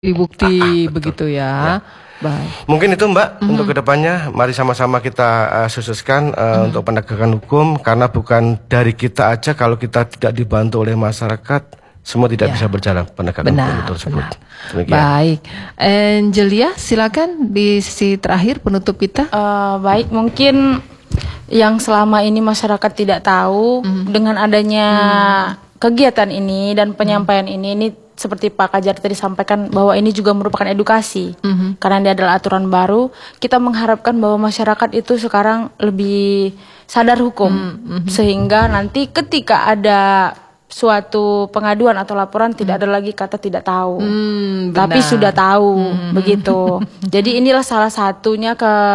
bukti begitu ya. Baik. Mungkin itu Mbak untuk kedepannya mari sama-sama kita sususkan untuk penegakan hukum, karena bukan dari kita aja, kalau kita tidak dibantu oleh masyarakat semua tidak bisa berjalan penegakan hukum tersebut. Baik, Angelia silakan di sisi terakhir penutup kita. Baik, mungkin yang selama ini masyarakat tidak tahu dengan adanya kegiatan ini dan penyampaian ini seperti Pak Kajar tadi sampaikan bahwa ini juga merupakan edukasi karena ini adalah aturan baru. Kita mengharapkan bahwa masyarakat itu sekarang lebih sadar hukum sehingga nanti ketika ada suatu pengaduan atau laporan tidak ada lagi kata tidak tahu, tapi sudah tahu begitu. Jadi inilah salah satunya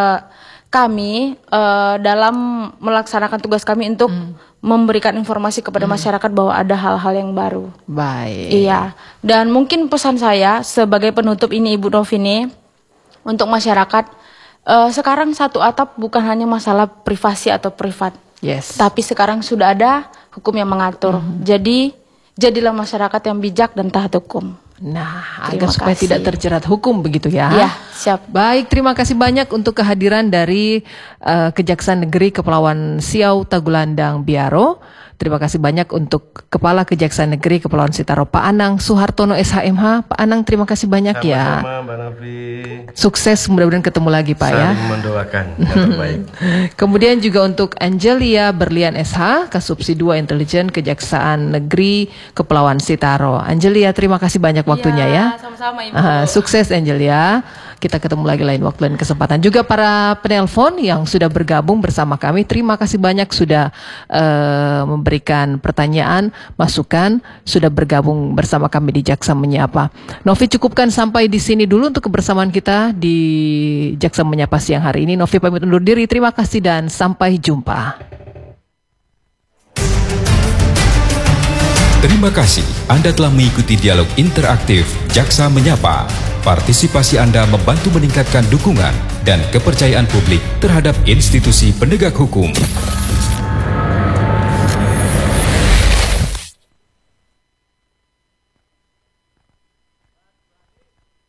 kami dalam melaksanakan tugas kami untuk memberikan informasi kepada masyarakat bahwa ada hal-hal yang baru. Baik. Iya. Dan mungkin pesan saya sebagai penutup ini Ibu Novini untuk masyarakat, sekarang satu atap bukan hanya masalah privasi atau privat. Yes. Tapi sekarang sudah ada hukum yang mengatur. Jadi jadilah masyarakat yang bijak dan taat hukum. Nah, agar supaya tidak terjerat hukum begitu ya. Ya, siap. Baik, terima kasih banyak untuk kehadiran dari Kejaksaan Negeri Kepulauan Siau Tagulandang Biaro. Terima kasih banyak untuk Kepala Kejaksaan Negeri Kepulauan Sitaro Pak Anang Suhartono SHMH. Pak Anang, terima kasih banyak ya. Sama-sama Mbak Nafi. Sukses, mudah-mudahan ketemu lagi Pak ya. Saling mendoakan yang terbaik. Kemudian juga untuk Angelia Berlian SH, Kasubsi 2 Intelijen Kejaksaan Negeri Kepulauan Sitaro. Angelia, terima kasih banyak waktunya ya. Sama-sama Ibu. Sukses Angelia. Kita ketemu lagi lain waktu dan kesempatan. Juga para penelpon yang sudah bergabung bersama kami, terima kasih banyak sudah memberikan pertanyaan, masukan, sudah bergabung bersama kami di Jaksa Menyapa. Novi, cukupkan sampai di sini dulu untuk kebersamaan kita di Jaksa Menyapa siang hari ini. Novi pamit undur diri, terima kasih dan sampai jumpa. Terima kasih Anda telah mengikuti dialog interaktif Jaksa Menyapa. Partisipasi Anda membantu meningkatkan dukungan dan kepercayaan publik terhadap institusi penegak hukum.